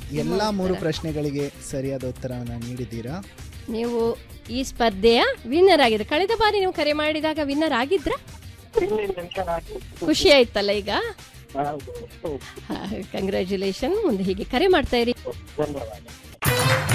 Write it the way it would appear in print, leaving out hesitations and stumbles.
ಎಲ್ಲ 3 ಪ್ರಶ್ನೆಗಳಿಗೆ ಸರಿಯಾದ ಉತ್ತರವನ್ನು ನೀಡಿದ್ದೀರಾ. ನೀವು ಈ ಸ್ಪರ್ಧೆಯ ವಿನ್ನರ್ ಆಗಿದ್ರೆ. ಕಳೆದ ಬಾರಿ ನೀವು ಕರೆ ಮಾಡಿದಾಗ ವಿನ್ನರ್ ಆಗಿದ್ರ? ಖುಷಿ ಆಯ್ತಲ್ಲ ಈಗ? ಕಂಗ್ರ್ಯಾಚುಲೇಷನ್. ಮುಂದೆ ಹೀಗೆ ಕರೆ ಮಾಡ್ತಾ ಇರಿ. ಧನ್ಯವಾದ.